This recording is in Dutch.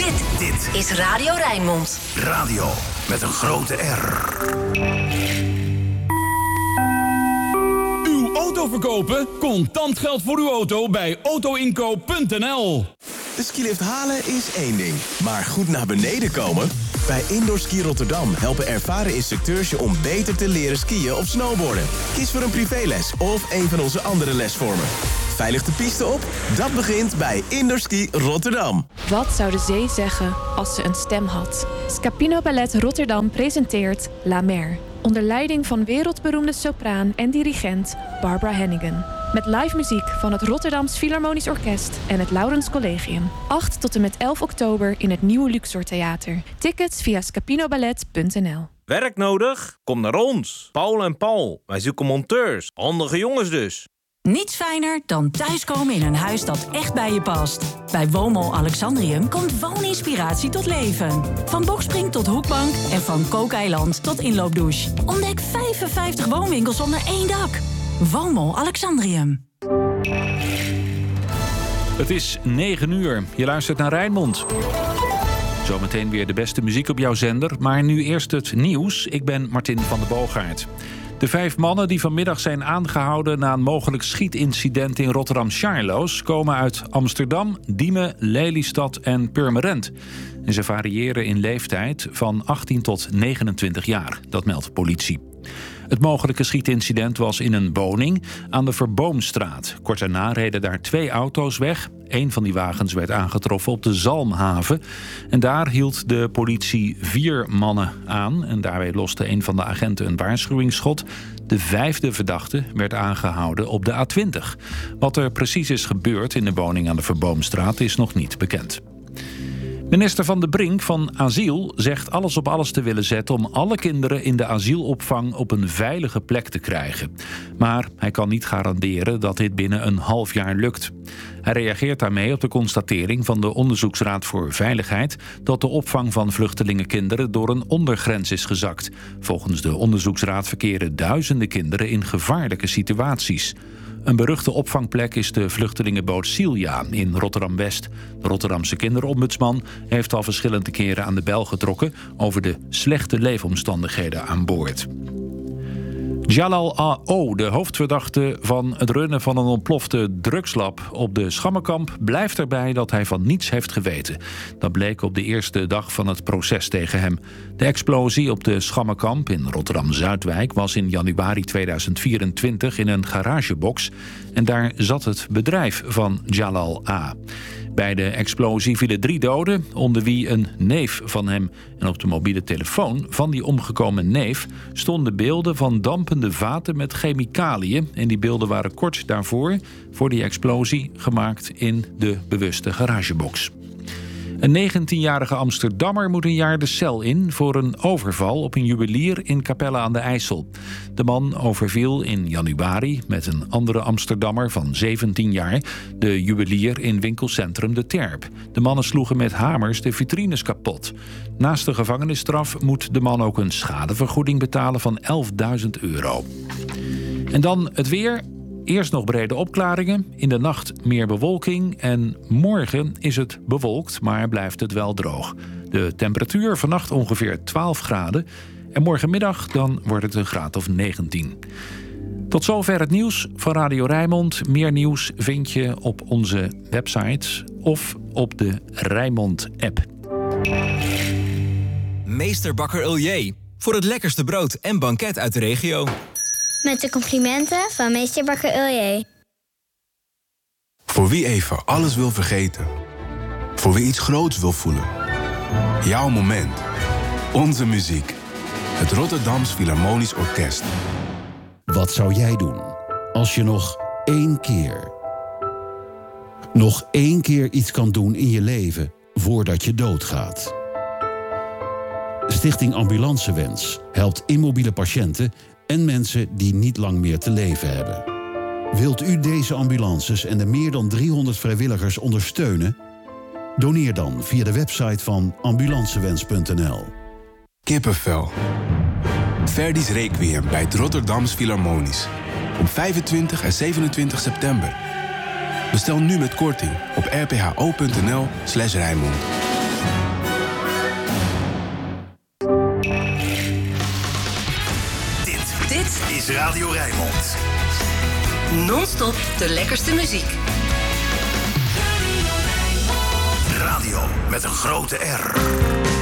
Dit is Radio Rijnmond. Radio met een grote R. Uw auto verkopen? Contant geld voor uw auto bij autoinkoop.nl. De skilift halen is één ding, maar goed naar beneden komen? Bij Indoor Ski Rotterdam helpen ervaren instructeurs je om beter te leren skiën of snowboarden. Kies voor een privéles of een van onze andere lesvormen. Veilig de piste op? Dat begint bij Indoor Ski Rotterdam. Wat zou de zee zeggen als ze een stem had? Scapino Ballet Rotterdam presenteert La Mer. Onder leiding van wereldberoemde sopraan en dirigent Barbara Hennigan. Met live muziek van het Rotterdams Philharmonisch Orkest en het Laurens Collegium. 8 tot en met 11 oktober in het Nieuwe Luxor Theater. Tickets via scapinoballet.nl. Werk nodig? Kom naar ons. Paul en Paul. Wij zoeken monteurs. Handige jongens dus. Niets fijner dan thuiskomen in een huis dat echt bij je past. Bij Woonmol Alexandrium komt wooninspiratie tot leven. Van bokspring tot hoekbank en van kookeiland tot inloopdouche. Ontdek 55 woonwinkels onder één dak. Woonmol Alexandrium. Het is 9 uur. Je luistert naar Rijnmond. Zometeen weer de beste muziek op jouw zender. Maar nu eerst het nieuws. Ik ben Martin van der Boogaard. De 5 mannen die vanmiddag zijn aangehouden na een mogelijk schietincident in Rotterdam-Charloes komen uit Amsterdam, Diemen, Lelystad en Purmerend. En ze variëren in leeftijd van 18 tot 29 jaar, dat meldt politie. Het mogelijke schietincident was in een woning aan de Verboomstraat. Kort daarna reden daar 2 auto's weg. Eén van die wagens werd aangetroffen op de Zalmhaven. En daar hield de politie 4 mannen aan. En daarbij loste een van de agenten een waarschuwingsschot. De 5e verdachte werd aangehouden op de A20. Wat er precies is gebeurd in de woning aan de Verboomstraat is nog niet bekend. Minister Van de Brink van Asiel zegt alles op alles te willen zetten om alle kinderen in de asielopvang op een veilige plek te krijgen. Maar hij kan niet garanderen dat dit binnen een half jaar lukt. Hij reageert daarmee op de constatering van de Onderzoeksraad voor Veiligheid dat de opvang van vluchtelingenkinderen door een ondergrens is gezakt. Volgens de Onderzoeksraad verkeren duizenden kinderen in gevaarlijke situaties. Een beruchte opvangplek is de vluchtelingenboot Silja in Rotterdam-West. De Rotterdamse kinderombudsman heeft al verschillende keren aan de bel getrokken over de slechte leefomstandigheden aan boord. Jalal A.O., de hoofdverdachte van het runnen van een ontplofte drugslab op de Schammenkamp, blijft erbij dat hij van niets heeft geweten. Dat bleek op de eerste dag van het proces tegen hem. De explosie op de Schammenkamp in Rotterdam-Zuidwijk was in januari 2024 in een garagebox. En daar zat het bedrijf van Jalal A. Bij de explosie vielen 3 doden, onder wie een neef van hem. En op de mobiele telefoon van die omgekomen neef stonden beelden van dampende vaten met chemicaliën. En die beelden waren kort daarvoor, voor die explosie, gemaakt in de bewuste garagebox. Een 19-jarige Amsterdammer moet een jaar de cel in voor een overval op een juwelier in Capelle aan de IJssel. De man overviel in januari met een andere Amsterdammer van 17 jaar de juwelier in winkelcentrum De Terp. De mannen sloegen met hamers de vitrines kapot. Naast de gevangenisstraf moet de man ook een schadevergoeding betalen van €11.000. En dan het weer. Eerst nog brede opklaringen, in de nacht meer bewolking en morgen is het bewolkt, maar blijft het wel droog. De temperatuur vannacht ongeveer 12 graden en morgenmiddag dan wordt het een graad of 19. Tot zover het nieuws van Radio Rijnmond. Meer nieuws vind je op onze website of op de Rijnmond-app. Meester Bakker Uljee, voor het lekkerste brood en banket uit de regio. Met de complimenten van meester Bakker Uljee. Voor wie even alles wil vergeten. Voor wie iets groots wil voelen. Jouw moment. Onze muziek. Het Rotterdams Philharmonisch Orkest. Wat zou jij doen als je nog 1 keer iets kan doen in je leven voordat je doodgaat? Stichting Ambulancewens helpt immobiele patiënten en mensen die niet lang meer te leven hebben. Wilt u deze ambulances en de meer dan 300 vrijwilligers ondersteunen? Doneer dan via de website van ambulancewens.nl. Kippenvel. Verdi's Requiem bij het Rotterdams Philharmonisch. Op 25 en 27 september. Bestel nu met korting op rpho.nl/Rijnmond. Dit is Radio Rijnmond. Non-stop de lekkerste muziek. Radio met een grote R.